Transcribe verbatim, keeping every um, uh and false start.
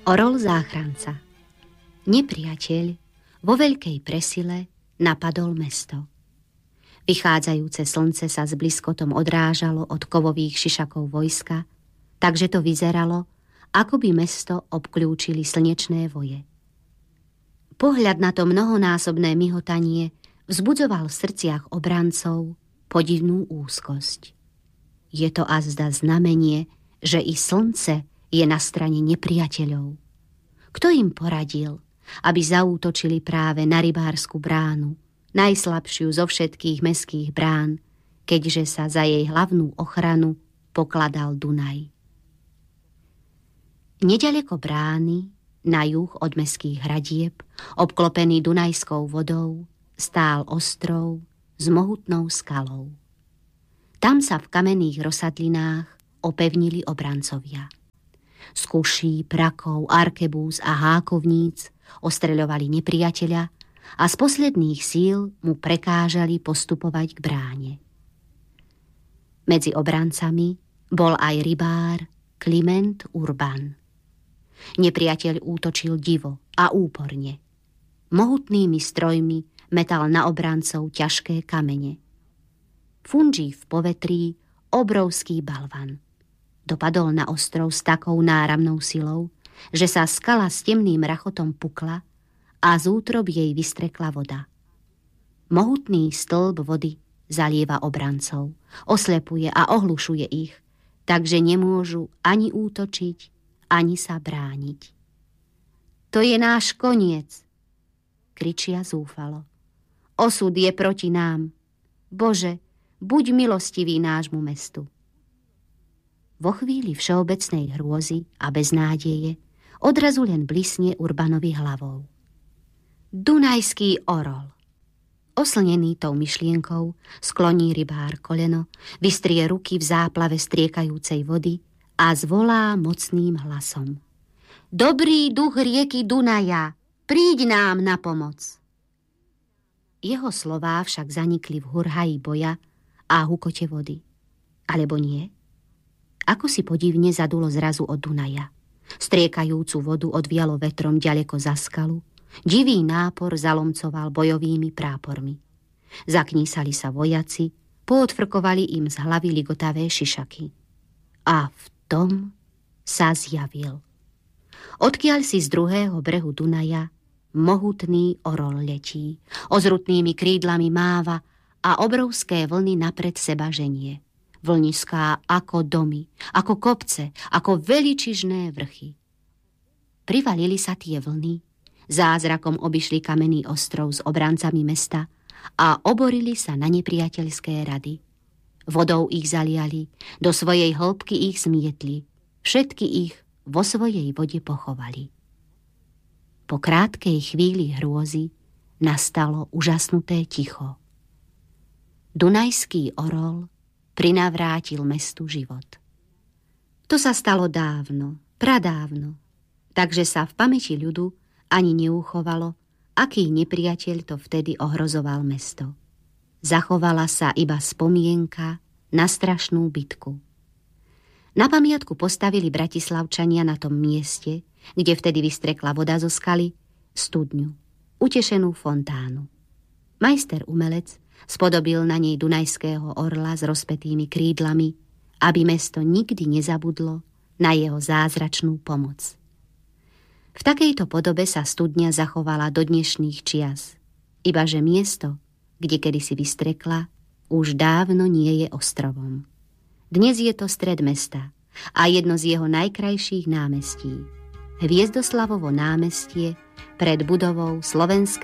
Orol záchranca. Nepriateľ vo veľkej presile napadol mesto. Vychádzajúce slnce sa s bliskotom odrážalo od kovových šišakov vojska, takže to vyzeralo, ako by mesto obklúčili slnečné voje. Pohľad na to mnohonásobné myhotanie vzbudzoval v srdciach obrancov podivnú úzkosť. Je to azda znamenie, že i slnce je na strane nepriateľov. Kto im poradil, aby zaútočili práve na rybársku bránu, najslabšiu zo všetkých mestských brán, keďže sa za jej hlavnú ochranu pokladal Dunaj. Neďaleko brány, na juh od mestských hradieb, obklopený Dunajskou vodou, stál ostrov s mohutnou skalou. Tam sa v kamenných rozsadlinách opevnili obrancovia. Z kuší, prakov, arkebúz a hákovníc ostreľovali nepriateľa a z posledných síl mu prekážali postupovať k bráne. Medzi obrancami bol aj rybár Kliment Urban. Nepriateľ útočil divo a úporne. Mohutnými strojmi metal na obrancov ťažké kamene. Funží v povetrí obrovský balvan. Dopadol na ostrov s takou náramnou silou, že sa skala s temným rachotom pukla a z útrob jej vystrekla voda. Mohutný stĺp vody zalieva obrancov, oslepuje a ohlušuje ich, takže nemôžu ani útočiť, ani sa brániť. To je náš koniec, kričia zúfalo. Osud je proti nám. Bože, buď milostivý nášmu mestu. Vo chvíli všeobecnej hrôzy a beznádeje odrazu len blisne Urbanovi hlavou. Dunajský orol. Oslnený tou myšlienkou skloní rybár koleno, vystrie ruky v záplave striekajúcej vody a zvolá mocným hlasom. Dobrý duch rieky Dunaja, príď nám na pomoc. Jeho slová však zanikli v hurhaji boja a hukote vody. Alebo nie? Ako si podivne zadulo zrazu od Dunaja. Striekajúcu vodu odvialo vetrom ďaleko za skalu, divý nápor zalomcoval bojovými prápormi. Zaknísali sa vojaci, poodfrkovali im z hlavy ligotavé šišaky. A v tom sa zjavil. Odkiaľ si z druhého brehu Dunaja mohutný orol letí, ozrutnými krídlami máva a obrovské vlny napred seba ženie. Vlniská ako domy, ako kopce, ako veličižné vrchy. Privalili sa tie vlny, zázrakom obišli kamenný ostrov s obrancami mesta a oborili sa na nepriateľské rady. Vodou ich zaliali, do svojej hĺbky ich zmietli, všetky ich vo svojej vode pochovali. Po krátkej chvíli hrôzy nastalo úžasnuté ticho. Dunajský orol prinavrátil mestu život. To sa stalo dávno, pradávno, takže sa v pamäti ľudu ani neúchovalo, aký nepriateľ to vtedy ohrozoval mesto. Zachovala sa iba spomienka na strašnú bitku. Na pamiatku postavili Bratislavčania na tom mieste, kde vtedy vystrekla voda zo skaly, studňu, utešenú fontánu. Majster umelec spodobil na nej dunajského orla s rozpetými krídlami, aby mesto nikdy nezabudlo na jeho zázračnú pomoc. V takejto podobe sa studňa zachovala do dnešných čias, ibaže miesto, kde kedysi vystrekla, už dávno nie je ostrovom. Dnes je to stred mesta a jedno z jeho najkrajších námestí. Hviezdoslavovo námestie pred budovou Slovenskej